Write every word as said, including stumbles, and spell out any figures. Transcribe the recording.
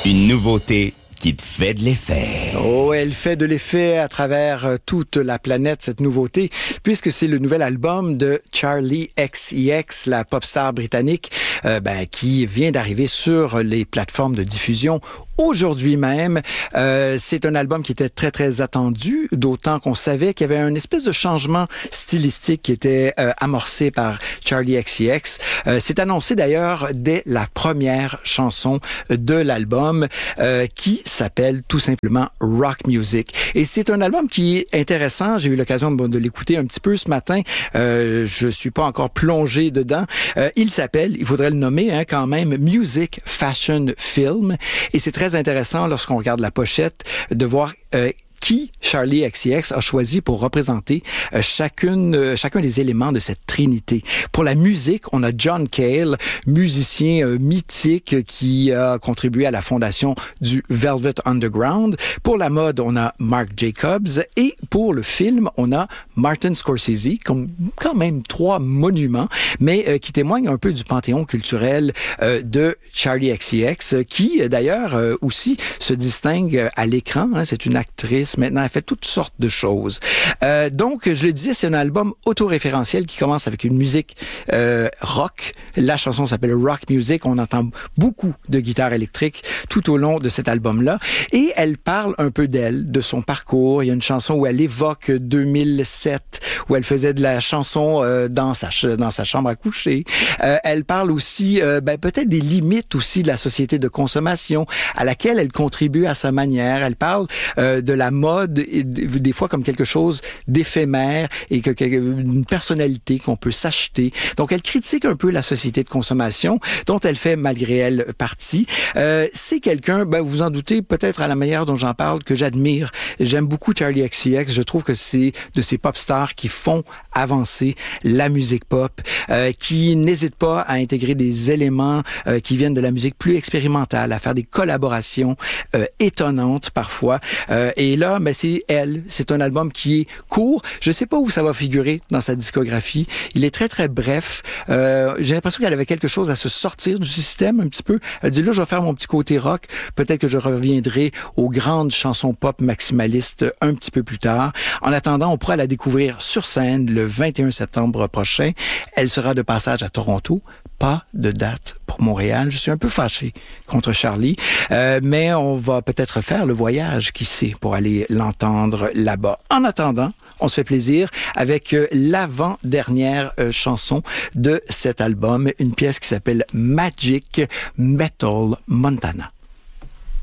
Une nouveauté qui te fait de l'effet. Oh, elle fait de l'effet à travers euh, toute la planète, cette nouveauté, puisque c'est le nouvel album de Charli X C X, la pop star britannique, euh, ben, qui vient d'arriver sur les plateformes de diffusion aujourd'hui même. Euh, c'est un album qui était très, très attendu, d'autant qu'on savait qu'il y avait un espèce de changement stylistique qui était euh, amorcé par Charli X C X. Euh, c'est annoncé d'ailleurs dès la première chanson de l'album, euh, qui s'appelle tout simplement Rock Music. Et c'est un album qui est intéressant. J'ai eu l'occasion de, de l'écouter un petit peu ce matin. Euh, je suis pas encore plongé dedans. Euh, il s'appelle, il faudrait le nommer hein, quand même, Music Fashion Film. Et c'est très intéressant lorsqu'on regarde la pochette de voir euh, qui Charli X C X a choisi pour représenter euh, chacune, euh, chacun des éléments de cette trinité. Pour la musique, on a John Cale, musicien euh, mythique qui a contribué à la fondation du Velvet Underground. Pour la mode, on a Marc Jacobs. Et pour le film, on a Martin Scorsese, comme quand même trois monuments, mais euh, qui témoignent un peu du panthéon culturel euh, de Charli X C X, qui d'ailleurs euh, aussi se distingue à l'écran. Hein, c'est une actrice. Maintenant, elle fait toutes sortes de choses. Euh, donc, je le disais, c'est un album autoréférentiel qui commence avec une musique euh, rock. La chanson s'appelle Rock Music. On entend beaucoup de guitare électrique tout au long de cet album-là. Et elle parle un peu d'elle, de son parcours. Il y a une chanson où elle évoque deux mille sept, où elle faisait de la chanson euh, dans sa ch- dans sa chambre à coucher. Euh, elle parle aussi, euh, ben, peut-être des limites aussi de la société de consommation à laquelle elle contribue à sa manière. Elle parle euh, de la mode, et des fois comme quelque chose d'éphémère et que, que une personnalité qu'on peut s'acheter. Donc, elle critique un peu la société de consommation dont elle fait malgré elle partie. Euh, c'est quelqu'un, ben, vous en doutez, peut-être à la manière dont j'en parle, que j'admire. J'aime beaucoup Charli X C X. Je trouve que c'est de ces pop stars qui font avancer la musique pop, euh, qui n'hésitent pas à intégrer des éléments euh, qui viennent de la musique plus expérimentale, à faire des collaborations euh, étonnantes parfois. Euh, et là, ben, c'est elle. C'est un album qui est court. Je sais pas où ça va figurer dans sa discographie. Il est très, très bref. Euh, j'ai l'impression qu'elle avait quelque chose à se sortir du système un petit peu. Elle dit là, je vais faire mon petit côté rock. Peut-être que je reviendrai aux grandes chansons pop maximalistes un petit peu plus tard. En attendant, on pourra la découvrir sur scène le vingt et un septembre prochain. Elle sera de passage à Toronto. Pas de date pour Montréal. Je suis un peu fâché contre Charli, euh, mais on va peut-être faire le voyage, qui sait, pour aller l'entendre là-bas. En attendant, on se fait plaisir avec euh, l'avant-dernière euh, chanson de cet album, une pièce qui s'appelle Magic Metal Montana.